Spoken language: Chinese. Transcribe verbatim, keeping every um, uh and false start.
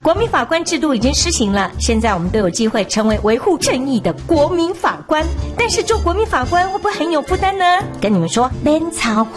国民法官制度已经施行了，现在我们都有机会成为维护正义的国民法官。但是做国民法官会不会很有负担呢？跟你们说，免操